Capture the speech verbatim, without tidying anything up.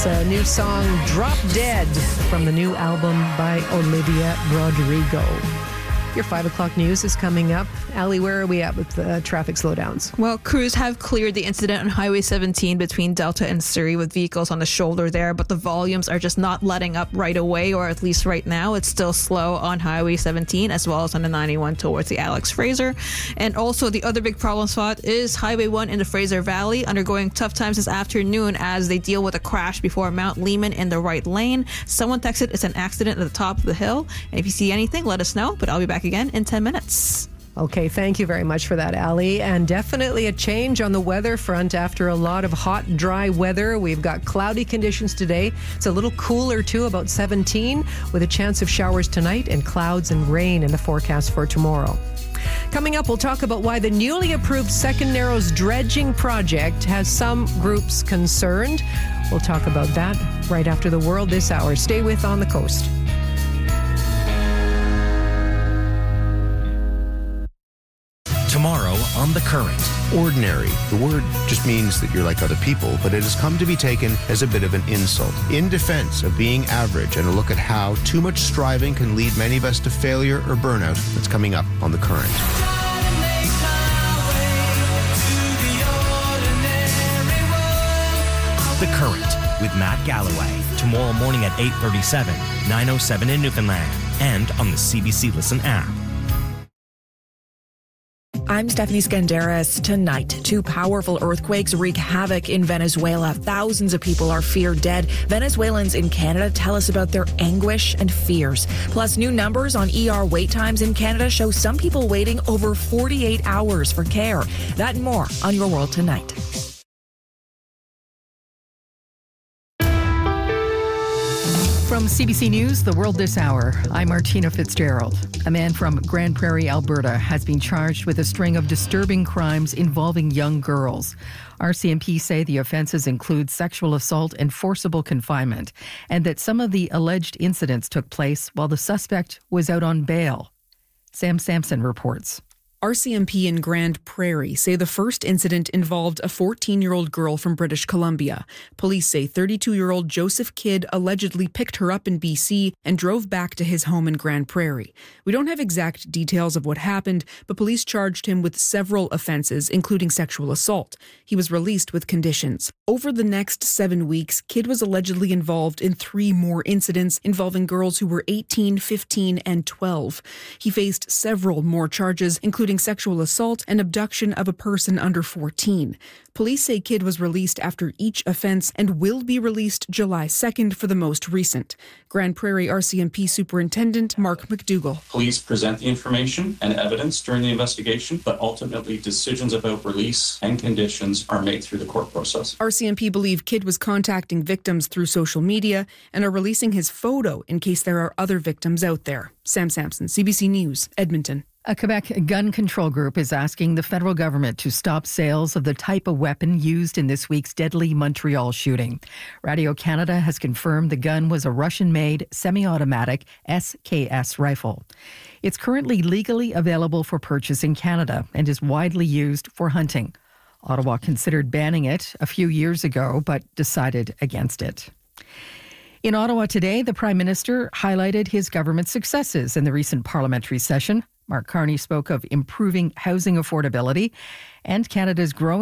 It's a new song, Drop Dead, from the new album by Olivia Rodrigo. Your five o'clock news is coming up. Ali, where are we at with the traffic slowdowns? Well, crews have cleared the incident on Highway seventeen between Delta and Surrey with vehicles on the shoulder there, but the volumes are just not letting up right away, or at least right now. It's still slow on Highway seventeen as well as on the ninety-one towards the Alex Fraser. And also the other big problem spot is Highway one in the Fraser Valley, undergoing tough times this afternoon as they deal with a crash before Mount Lehman in the right lane. Someone texted it's an accident at the top of the hill. And if you see anything, let us know, but I'll be back again in ten minutes. Okay, thank you very much for that, Ali. And definitely a change on the weather front after a lot of hot, dry weather. We've got cloudy conditions today. It's a little cooler too, about seventeen, with a chance of showers tonight and clouds and rain in the forecast for tomorrow. Coming up, we'll talk about why the newly approved Second Narrows dredging project has some groups concerned. We'll talk about that right after the World This Hour. Stay with On the Coast. Tomorrow on The Current. Ordinary. The word just means that you're like other people, but it has come to be taken as a bit of an insult. In defense of being average and a look at how too much striving can lead many of us to failure or burnout, that's coming up on The Current. The Current with Matt Galloway. Tomorrow morning at eight thirty-seven, nine oh seven in Newfoundland, and on the C B C Listen app. I'm Stephanie Skandaris. Tonight, two powerful earthquakes wreak havoc in Venezuela. Thousands of people are feared dead. Venezuelans in Canada tell us about their anguish and fears. Plus, new numbers on E R wait times in Canada show some people waiting over forty-eight hours for care. That and more on Your World Tonight. From C B C News, The World This Hour, I'm Martina Fitzgerald. A man from Grand Prairie, Alberta, has been charged with a string of disturbing crimes involving young girls. R C M P say the offences include sexual assault and forcible confinement, and that some of the alleged incidents took place while the suspect was out on bail. Sam Sampson reports. R C M P in Grand Prairie say the first incident involved a fourteen-year-old girl from British Columbia. Police say thirty-two-year-old Joseph Kidd allegedly picked her up in B C and drove back to his home in Grand Prairie. We don't have exact details of what happened, but police charged him with several offences, including sexual assault. He was released with conditions. Over the next seven weeks, Kidd was allegedly involved in three more incidents involving girls who were eighteen, fifteen, and twelve. He faced several more charges, including sexual assault and abduction of a person under fourteen. Police say Kidd was released after each offense and will be released July second for the most recent. Grand Prairie R C M P Superintendent Mark McDougall. Police present the information and evidence during the investigation, but ultimately decisions about release and conditions are made through the court process. R C M P believe Kidd was contacting victims through social media and are releasing his photo in case there are other victims out there. Sam Sampson, C B C News, Edmonton. A Quebec gun control group is asking the federal government to stop sales of the type of weapon used in this week's deadly Montreal shooting. Radio Canada has confirmed the gun was a Russian-made semi-automatic S K S rifle. It's currently legally available for purchase in Canada and is widely used for hunting. Ottawa considered banning it a few years ago, but decided against it. In Ottawa today, the Prime Minister highlighted his government's successes in the recent parliamentary session. Mark Carney spoke of improving housing affordability and Canada's growing